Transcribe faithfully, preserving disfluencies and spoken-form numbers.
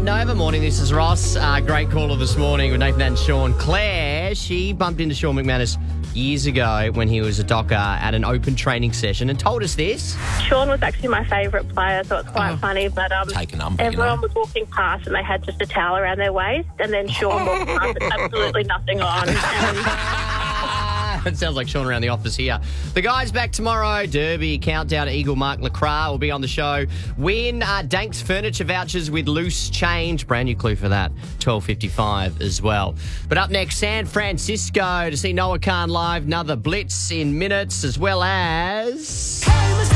Nova morning. This is Ross. Uh, great caller this morning with Nathan and Sean. Claire, she bumped into Sean McManus years ago when he was a docker at an open training session and told us this. Sean was actually my favourite player, so it's quite Oh. funny. But um, Take a number, you everyone know. was walking past and they had just a towel around their waist, and then Sean walked past with absolutely nothing on. And It sounds like Sean around the office here. The guys back tomorrow. Derby countdown. Eagle Mark Lacroix will be on the show. Win uh, Dank's furniture vouchers with loose change. Brand new clue for that. twelve fifty-five as well. But up next, San Francisco to see Noah Khan live. Another blitz in minutes, as well as...